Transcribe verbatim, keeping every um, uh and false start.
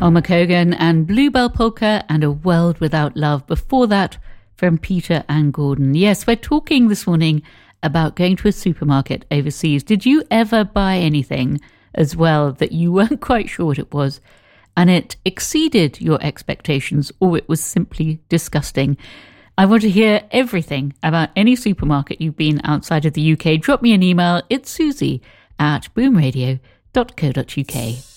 Omar Kogan and Bluebell Polka and A World Without Love. Before that, from Peter and Gordon. Yes, we're talking this morning about going to a supermarket overseas. Did you ever buy anything as well that you weren't quite sure what it was, and it exceeded your expectations, or it was simply disgusting? I want to hear everything about any supermarket you've been outside of the U K. Drop me an email. It's Susie at boom radio dot co dot uk.